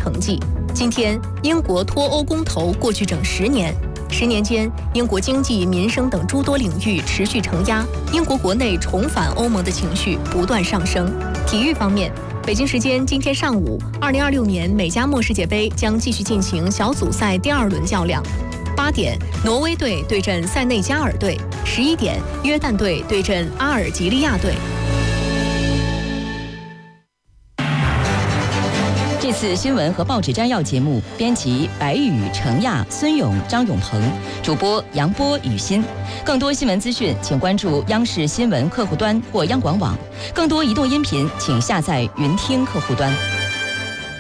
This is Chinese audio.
成绩。今天，英国脱欧公投过去整10年，10年间，英国经济、民生等诸多领域持续承压，英国国内重返欧盟的情绪不断上升。体育方面，北京时间今天上午，2026年美加墨世界杯将继续进行小组赛第2轮较量。8点，挪威队对阵塞内加尔队；11点，约旦队对阵阿尔及利亚队。 这次新闻和报纸摘要节目，编辑白宇、程亚、孙勇、张永鹏，主播杨波、雨欣。更多新闻资讯，请关注央视新闻客户端或央广网。更多移动音频，请下载云听客户端。